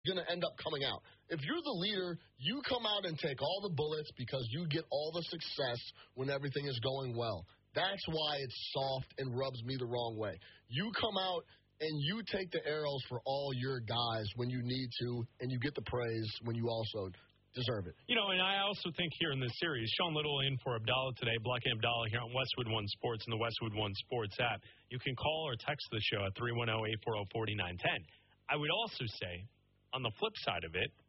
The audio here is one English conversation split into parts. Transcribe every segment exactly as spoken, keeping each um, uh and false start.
going to end up coming out. If you're the leader, you come out and take all the bullets because you get all the success when everything is going well. That's why it's soft and rubs me the wrong way. You come out and you take the arrows for all your guys when you need to, and you get the praise when you also deserve it. You know, and I also think here in this series, Sean Little in for Abdallah today, Black and Abdallah here on Westwood One Sports and the Westwood One Sports app. You can call or text the show at three one zero, eight four zero, four nine one zero. I would also say, on the flip side of it,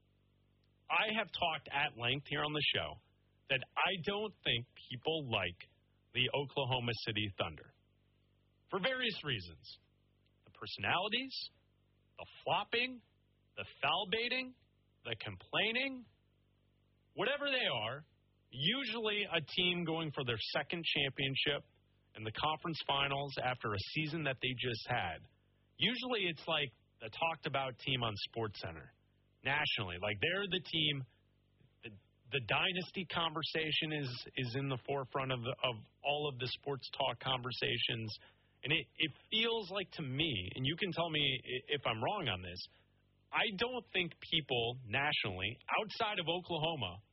I have talked at length here on the show that I don't think people like the Oklahoma City Thunder for various reasons. The personalities, the flopping, the foul baiting, the complaining, whatever they are, usually a team going for their second championship in the conference finals after a season that they just had. Usually it's like the talked about team on SportsCenter nationally. Like they're the team, the, the dynasty conversation is is in the forefront of the, of all of the sports talk conversations. And it, it feels like to me, and you can tell me if I'm wrong on this, I don't think people nationally, outside of Oklahoma,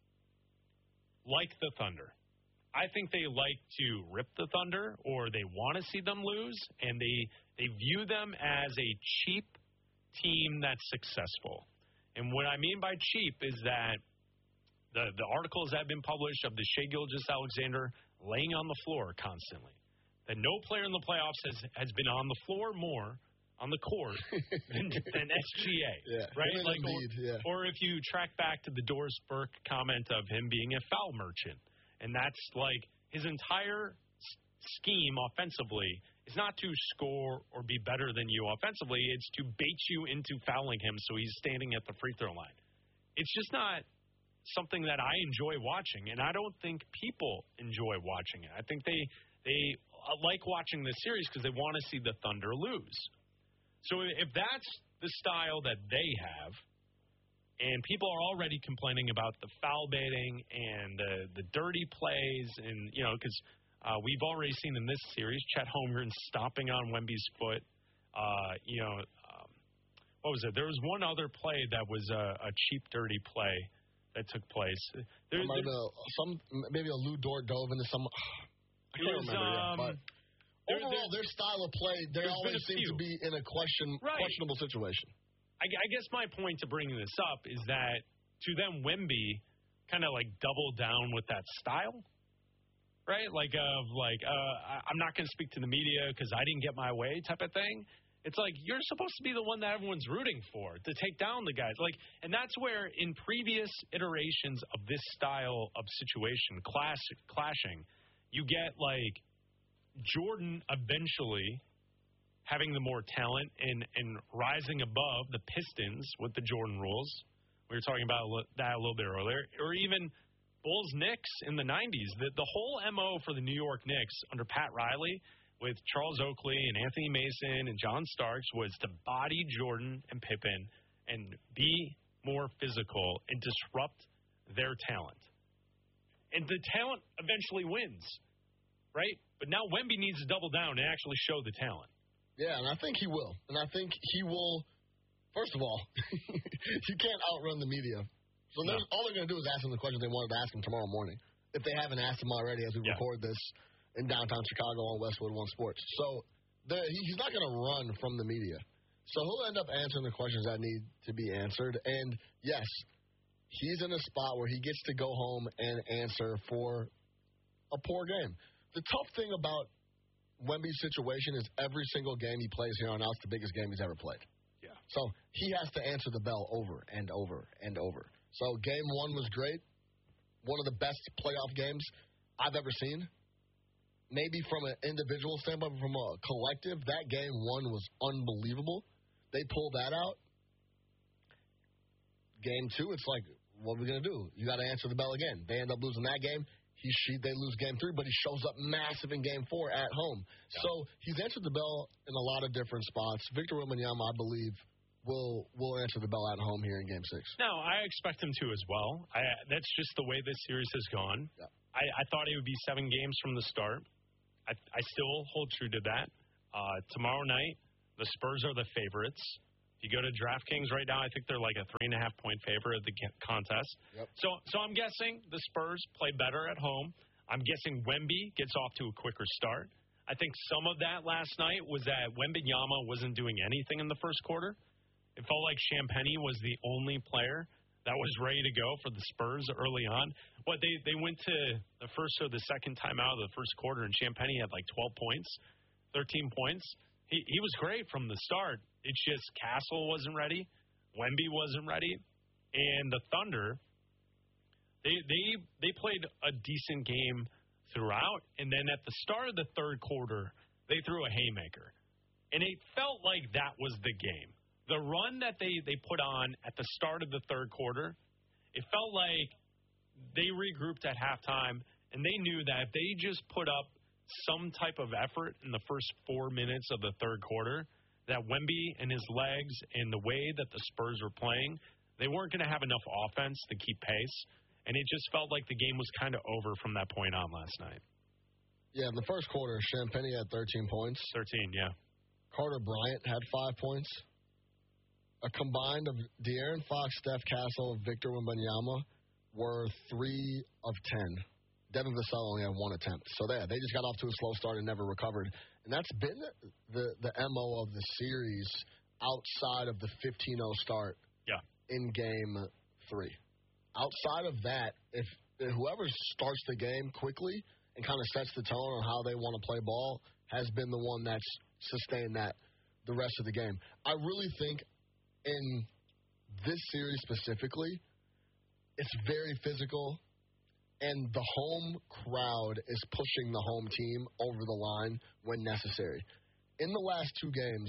like the Thunder. I think they like to rip the Thunder, or they want to see them lose, and they, they view them as a cheap team that's successful. And what I mean by cheap is that the, the articles that have been published of the Shai Gilgeous-Alexander laying on the floor constantly, that no player in the playoffs has, has been on the floor more on the court than, than S G A, yeah, right? Like, indeed, or, yeah. or if you track back to the Doris Burke comment of him being a foul merchant, and that's like his entire scheme offensively is not to score or be better than you offensively, it's to bait you into fouling him so he's standing at the free throw line. It's just not something that I enjoy watching, and I don't think people enjoy watching it. I think they they like watching this series because they want to see the Thunder lose. So if that's the style that they have, and people are already complaining about the foul baiting and the, the dirty plays, and, you know, because uh, we've already seen in this series Chet Holmgren stomping on Wemby's foot. Uh, you know, um, what was it? There was one other play that was a, a cheap, dirty play that took place. There, might have some, maybe a Lou Dort dove into some. I can't was, remember, yeah, um, but overall, their style of play, they always seem to be in a question, right. questionable situation. I, I guess my point to bringing this up is that to them, Wemby kind of like doubled down with that style, right? Like of like, uh, I'm not going to speak to the media because I didn't get my way type of thing. It's like you're supposed to be the one that everyone's rooting for to take down the guys. Like, and that's where in previous iterations of this style of situation, clash, clashing, you get like Jordan eventually having the more talent and, and rising above the Pistons with the Jordan rules. We were talking about that a little bit earlier. Or even Bulls Knicks in the nineties. The, the whole M O for the New York Knicks under Pat Riley with Charles Oakley and Anthony Mason and John Starks was to body Jordan and Pippen and be more physical and disrupt their talent. And the talent eventually wins, right? But now Wemby needs to double down and actually show the talent. Yeah, and I think he will. And I think he will, first of all, you can't outrun the media. So no. all they're going to do is ask him the questions they wanted to ask him tomorrow morning, if they haven't asked him already as we yeah. record this in downtown Chicago on Westwood One Sports. So he's not going to run from the media. So he'll end up answering the questions that need to be answered. And, yes, he's in a spot where he gets to go home and answer for a poor game. The tough thing about Wemby's situation is every single game he plays here on out is the biggest game he's ever played. Yeah. So he has to answer the bell over and over and over. So game one was great. One of the best playoff games I've ever seen. Maybe from an individual standpoint, but from a collective, that game one was unbelievable. They pulled that out. Game two, it's like, what are we going to do? You got to answer the bell again. They end up losing that game. He, she, they lose game three, but he shows up massive in game four at home. Yeah. So he's answered the bell in a lot of different spots. Victor Wembanyama, I believe, will will answer the bell at home here in game six. No, I expect him to as well. I, that's just the way this series has gone. Yeah. I, I thought it would be seven games from the start. I, I still hold true to that. Uh, tomorrow night, the Spurs are the favorites. If you go to DraftKings right now, I think they're like a three and a half point favorite of the contest. Yep. So, so I'm guessing the Spurs play better at home. I'm guessing Wemby gets off to a quicker start. I think some of that last night was that Wembanyama wasn't doing anything in the first quarter. It felt like Champagnie was the only player that was ready to go for the Spurs early on. What they they went to the first or the second time out of the first quarter, and Champagnie had like twelve points, thirteen points. He he was great from the start. It's just Castle wasn't ready, Wemby wasn't ready, and the Thunder, they they they played a decent game throughout, and then at the start of the third quarter, they threw a haymaker, and it felt like that was the game. The run that they they put on at the start of the third quarter, it felt like they regrouped at halftime, and they knew that if they just put up some type of effort in the first four minutes of the third quarter, that Wemby and his legs and the way that the Spurs were playing, they weren't going to have enough offense to keep pace. And it just felt like the game was kind of over from that point on last night. Yeah, in the first quarter, Champagnie had thirteen points. thirteen, yeah. Carter Bryant had five points. A combined of De'Aaron Fox, Steph Castle, and Victor Wembanyama were three of ten. Devin Vassell only had one attempt. So there, they just got off to a slow start and never recovered. And that's been the, the M O of the series outside of the fifteen oh start yeah. in game three. Outside of that, if, if whoever starts the game quickly and kind of sets the tone on how they want to play ball has been the one that's sustained that the rest of the game. I really think in this series specifically, it's very physical. And the home crowd is pushing the home team over the line when necessary. In the last two games,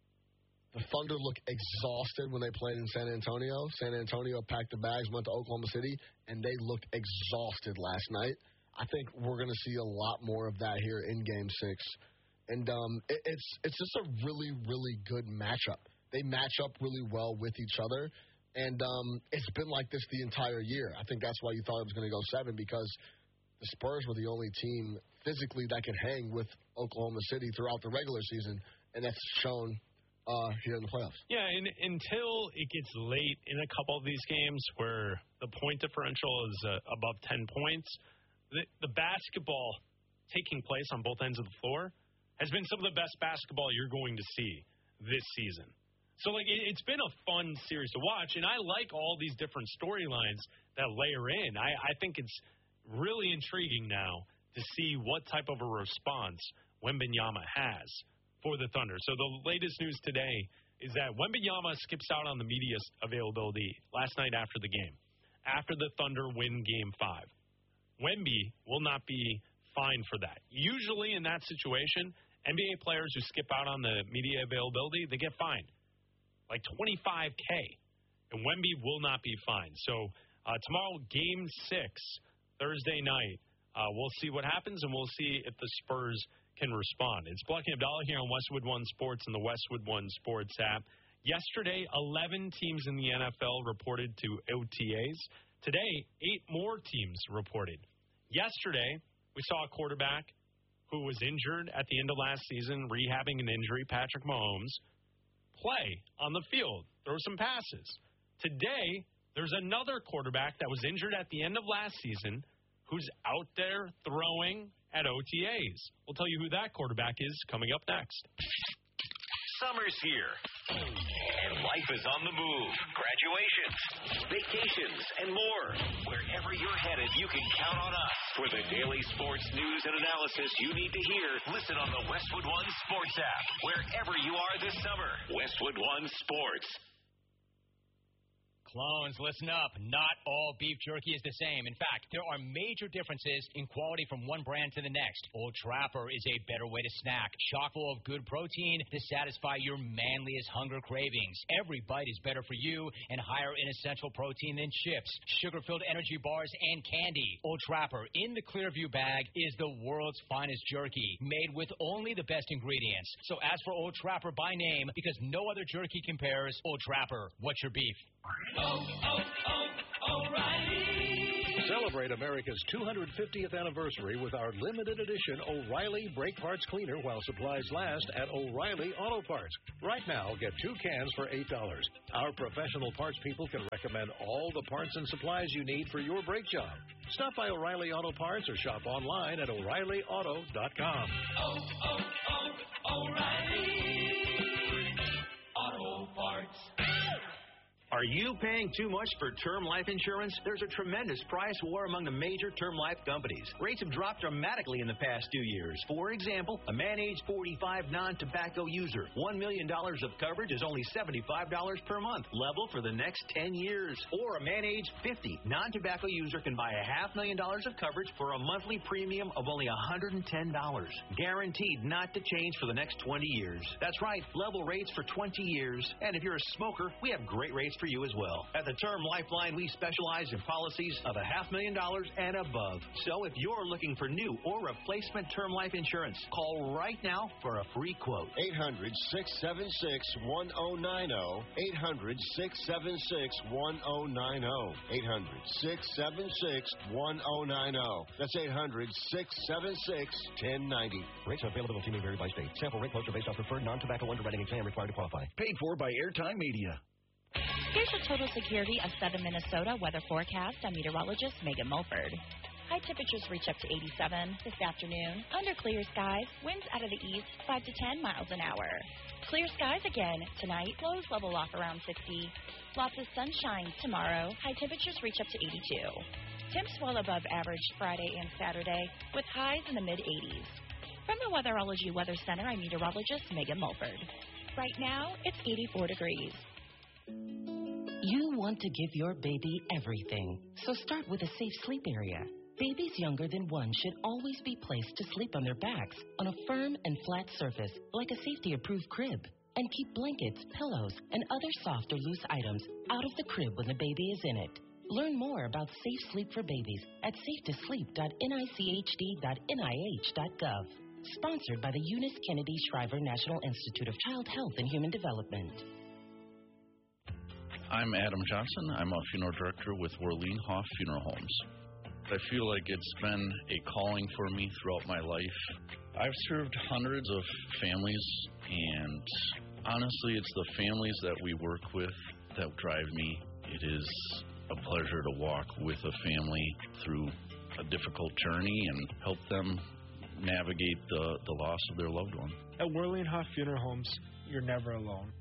the Thunder looked exhausted when they played in San Antonio. San Antonio packed the bags, went to Oklahoma City, and they looked exhausted last night. I think we're going to see a lot more of that here in Game six. And um, it, it's it's just a really, really good matchup. They match up really well with each other. And um, it's been like this the entire year. I think that's why you thought it was going to go seven, because the Spurs were the only team physically that could hang with Oklahoma City throughout the regular season, and that's shown uh, here in the playoffs. Yeah, and until it gets late in a couple of these games where the point differential is uh, above ten points, the, the basketball taking place on both ends of the floor has been some of the best basketball you're going to see this season. So, like, it, it's been a fun series to watch, and I like all these different storylines that layer in. I, I think it's really intriguing now to see what type of a response Wembanyama has for the Thunder. So the latest news today is that Wembanyama skips out on the media availability last night after the game, after the Thunder win Game five. Wemby will not be fined for that. Usually in that situation, N B A players who skip out on the media availability, they get fined. Like twenty-five K, and Wemby will not be fined. So uh, tomorrow, Game six, Thursday night, uh, we'll see what happens, and we'll see if the Spurs can respond. It's Black and Abdallah here on Westwood One Sports and the Westwood One Sports app. Yesterday, eleven teams in the N F L reported to O T As. Today, eight more teams reported. Yesterday, we saw a quarterback who was injured at the end of last season, rehabbing an injury, Patrick Mahomes, play on the field, throw some passes. Today, there's another quarterback that was injured at the end of last season who's out there throwing at O T As. We'll tell you who that quarterback is coming up next. Summer's here, and life is on the move. Graduations, vacations, and more. Wherever you're headed, you can count on us. For the daily sports news and analysis you need to hear, listen on the Westwood One Sports app. Wherever you are this summer, Westwood One Sports. Clones, listen up. Not all beef jerky is the same. In fact, there are major differences in quality from one brand to the next. Old Trapper is a better way to snack, chock full of good protein to satisfy your manliest hunger cravings. Every bite is better for you and higher in essential protein than chips, sugar-filled energy bars, and candy. Old Trapper in the Clearview bag is the world's finest jerky, made with only the best ingredients. So ask for Old Trapper by name, because no other jerky compares. Old Trapper, what's your beef? Oh, oh, oh, O'Reilly. Celebrate America's two hundred fiftieth anniversary with our limited edition O'Reilly Brake Parts Cleaner while supplies last at O'Reilly Auto Parts. Right now, get two cans for eight dollars. Our professional parts people can recommend all the parts and supplies you need for your brake job. Stop by O'Reilly Auto Parts or shop online at O'Reilly Auto dot com. Oh, oh, oh, O'Reilly Auto Parts. Are you paying too much for term life insurance? There's a tremendous price war among the major term life companies. Rates have dropped dramatically in the past two years. For example, a man age forty-five non-tobacco user, one million dollars of coverage is only seventy-five dollars per month, level for the next ten years. Or a man age fifty non-tobacco user can buy a half million dollars of coverage for a monthly premium of only one hundred ten dollars. Guaranteed not to change for the next twenty years. That's right, level rates for twenty years. And if you're a smoker, we have great rates for you as well. At the Term Lifeline, we specialize in policies of a half million dollars and above. So if you're looking for new or replacement term life insurance, call right now for a free quote. eight hundred, six seven six, one oh nine oh. eight hundred, six seven six, one oh nine oh. eight hundred, six seven six, one oh nine oh. That's eight hundred, six seven six, one oh nine oh. Rates available may vary by state. Sample rate quotes are based on preferred non-tobacco underwriting exam required to qualify. Paid for by Airtime Media. Here's the Total Security of Southern Minnesota weather forecast. I'm meteorologist Megan Mulford. High temperatures reach up to eighty-seven this afternoon. Under clear skies, winds out of the east five to ten miles an hour. Clear skies again tonight. Lows level off around sixty. Lots of sunshine tomorrow. High temperatures reach up to eighty-two. Temps well above average Friday and Saturday with highs in the mid-eighties. From the Weatherology Weather Center, I'm meteorologist Megan Mulford. Right now, it's eighty-four degrees. You want to give your baby everything, so start with a safe sleep area. Babies younger than one should always be placed to sleep on their backs on a firm and flat surface like a safety-approved crib. And keep blankets, pillows, and other soft or loose items out of the crib when the baby is in it. Learn more about safe sleep for babies at safe to sleep dot N I C H D dot N I H dot gov. Sponsored by the Eunice Kennedy Shriver National Institute of Child Health and Human Development. I'm Adam Johnson. I'm a funeral director with Worleen Hoff Funeral Homes. I feel like it's been a calling for me throughout my life. I've served hundreds of families, and honestly, it's the families that we work with that drive me. It is a pleasure to walk with a family through a difficult journey and help them navigate the, the loss of their loved one. At Worleen Hoff Funeral Homes, you're never alone.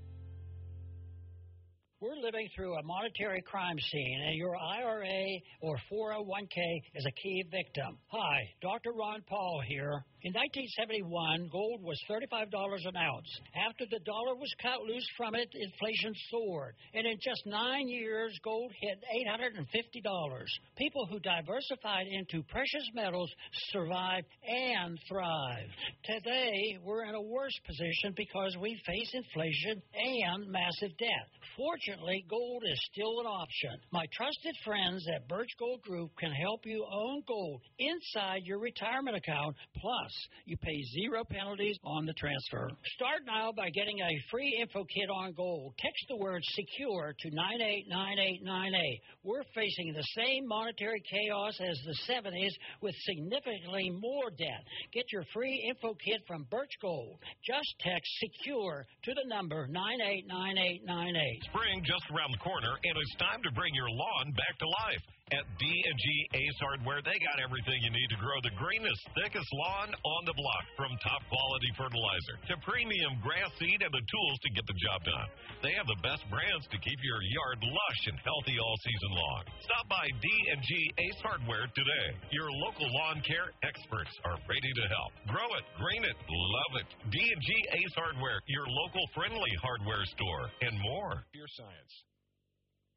We're living through a monetary crime scene, and your I R A or four oh one k is a key victim. Hi, Doctor Ron Paul here. In nineteen seventy-one, gold was thirty-five dollars an ounce. After the dollar was cut loose from it, inflation soared. And in just nine years, gold hit eight hundred fifty dollars. People who diversified into precious metals survived and thrived. Today, we're in a worse position because we face inflation and massive debt. Fortunately, gold is still an option. My trusted friends at Birch Gold Group can help you own gold inside your retirement account. Plus, you pay zero penalties on the transfer. Start now by getting a free info kit on gold. Text the word SECURE to nine eight nine eight nine eight. We're facing the same monetary chaos as the seventies with significantly more debt. Get your free info kit from Birch Gold. Just text SECURE to the number nine eight nine eight nine eight. Spring just around the corner, and it's time to bring your lawn back to life. At D and G Ace Hardware, they got everything you need to grow the greenest, thickest lawn on the block. From top-quality fertilizer to premium grass seed and the tools to get the job done. They have the best brands to keep your yard lush and healthy all season long. Stop by D and G Ace Hardware today. Your local lawn care experts are ready to help. Grow it, green it, love it. D and G Ace Hardware, your local friendly hardware store, and more. Your science.